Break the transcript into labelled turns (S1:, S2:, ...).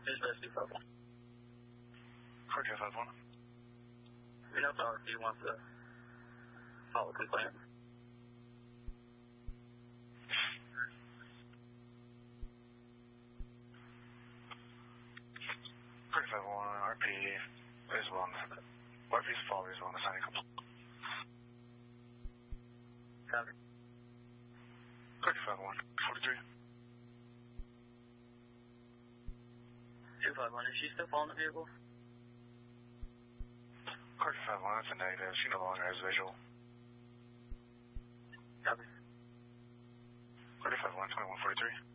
S1: Here's best 251.
S2: Car 251.
S1: We know if he wants to follow complaint.
S2: Car 251, RP is willing to, RP's father is willing to sign a complaint.
S1: Copy.
S2: Car 251, 43.
S1: 251, is she still following the vehicle?
S2: Car 251, that's a negative. She no longer has visual.
S1: Copy.
S2: Car 251, 2143.